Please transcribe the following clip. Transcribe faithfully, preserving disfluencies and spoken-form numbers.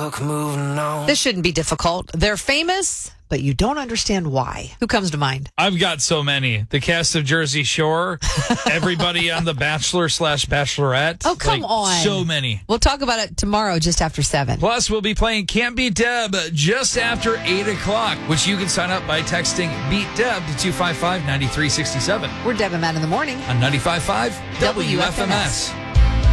fuck moving on. This shouldn't be difficult. They're famous, but you don't understand why. Who comes to mind? I've got so many. The cast of Jersey Shore, everybody on The Bachelor slash Bachelorette. Oh, come like, on. So many. We'll talk about it tomorrow just after seven. Plus, we'll be playing Can't Beat Deb just after eight o'clock, which you can sign up by texting Beat Deb to two five five, nine three six seven. We're Deb and Matt in the morning On ninety-five point five W F M S.